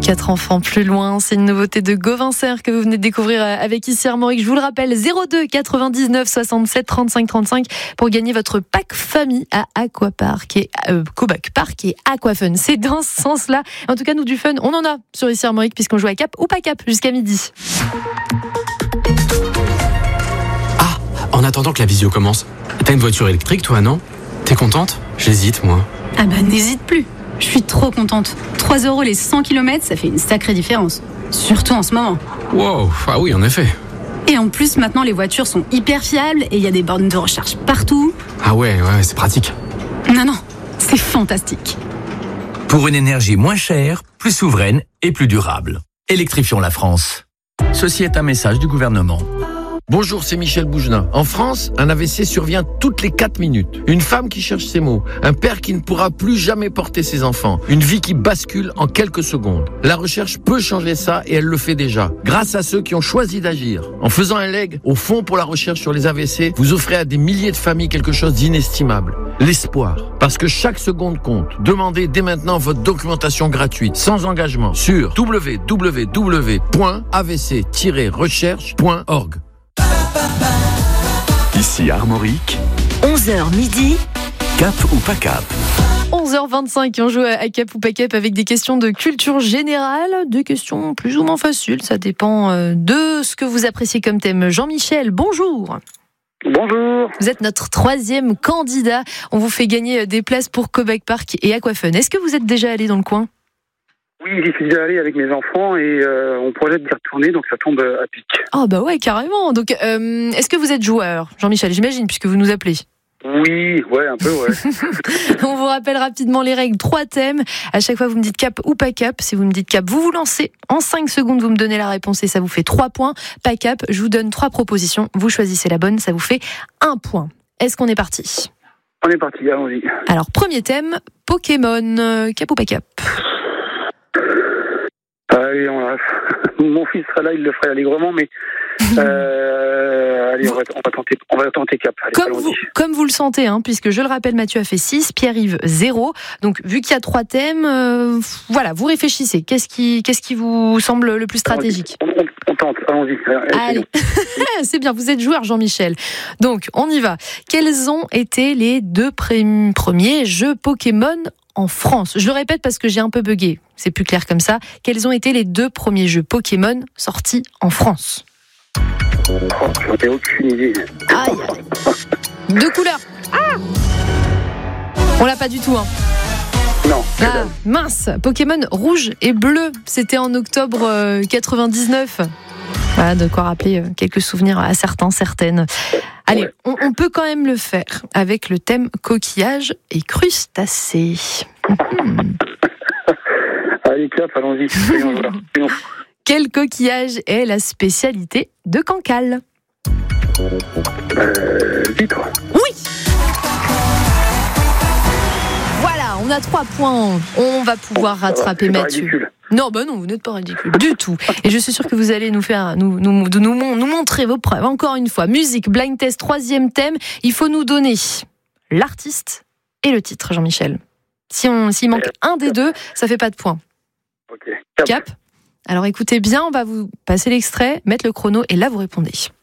4 enfants plus loin, c'est une nouveauté de Gauvin que vous venez de découvrir avec Ici Armorique. Je vous le rappelle, 02 99 67 35 35 pour gagner votre pack famille à Aquapark et Cobac Park et Aquafun. C'est dans ce sens-là. En tout cas, nous du fun, on en a sur Ici Armorique puisqu'on joue à Cap ou pas Cap jusqu'à midi. Ah, en attendant que la visio commence, t'as une voiture électrique toi, non ? T'es contente ? J'hésite moi. Ah bah n'hésite plus. Je suis trop contente. 3 € les 100 km, ça fait une sacrée différence. Surtout en ce moment. Wow, ah oui, en effet. Et en plus, maintenant, les voitures sont hyper fiables et il y a des bornes de recharge partout. Ah ouais, c'est pratique. Non, c'est fantastique. Pour une énergie moins chère, plus souveraine et plus durable. Électrifions la France. Ceci est un message du gouvernement. Bonjour, c'est Michel Bougenin. En France, un AVC survient toutes les 4 minutes. Une femme qui cherche ses mots. Un père qui ne pourra plus jamais porter ses enfants. Une vie qui bascule en quelques secondes. La recherche peut changer ça et elle le fait déjà. Grâce à ceux qui ont choisi d'agir. En faisant un leg au Fonds pour la recherche sur les AVC, vous offrez à des milliers de familles quelque chose d'inestimable. L'espoir. Parce que chaque seconde compte. Demandez dès maintenant votre documentation gratuite, sans engagement, sur www.avc-recherche.org. Ici Armorique, 11h midi, Cap ou pas Cap. 11h25, on joue à Cap ou pas Cap avec des questions de culture générale, des questions plus ou moins faciles, ça dépend de ce que vous appréciez comme thème. Jean-Michel, bonjour. Bonjour. Vous êtes notre 3e candidat, on vous fait gagner des places pour Cobac Park et Aquafun. Est-ce que vous êtes déjà allé dans le coin ? Oui, j'y suis déjà allé avec mes enfants et on projette d'y retourner, donc ça tombe à pic. Ah bah ouais, carrément. Donc, est-ce que vous êtes joueur, Jean-Michel, j'imagine, puisque vous nous appelez ? Oui, ouais, un peu, ouais. On vous rappelle rapidement les règles. 3 thèmes. À chaque fois, vous me dites cap ou pas cap. Si vous me dites cap, vous vous lancez. En 5 secondes, vous me donnez la réponse et ça vous fait 3 points. Pas cap, je vous donne 3 propositions. Vous choisissez la bonne, ça vous fait 1 point. Est-ce qu'on est parti ? On est parti, allons-y. Alors, premier thème, Pokémon. Cap ou pas cap ? Allez, mon fils sera là, il le ferait allègrement, mais allez, on va tenter cap. Allez, comme vous le sentez, puisque je le rappelle, Mathieu a fait 6, Pierre-Yves 0. Donc, vu qu'il y a 3 thèmes, voilà, vous réfléchissez. Qu'est-ce qui vous semble le plus stratégique ? On tente, allons-y. Allez, c'est bien, vous êtes joueur, Jean-Michel. Donc, on y va. Quels ont été les 2 premiers jeux Pokémon en France ? Je le répète parce que j'ai un peu bugué. C'est plus clair comme ça. Quels ont été les 2 premiers jeux Pokémon sortis en France ? J'en ai aucune idée. Aïe. 2 couleurs. Ah ! On l'a pas du tout, Non. Ah, mince. Pokémon rouge et bleu. C'était en octobre 99. Voilà, de quoi rappeler quelques souvenirs à certaines. Allez, ouais. on peut quand même le faire avec le thème coquillage et crustacés. Allez, cap, allons-y. Quel coquillage est la spécialité de Cancale ? Vitre. Oui. Voilà, on a 3 points. On va pouvoir rattraper Mathieu. Ridicule. Non, vous n'êtes pas ridicule du tout. Et je suis sûre que vous allez nous faire nous montrer vos preuves. Encore une fois, musique, blind test, 3e thème. Il faut nous donner l'artiste et le titre, Jean-Michel. S'il manque un des 2, ça fait pas de points. Ok. Cap. Alors écoutez bien, on va vous passer l'extrait, mettre le chrono et là vous répondez.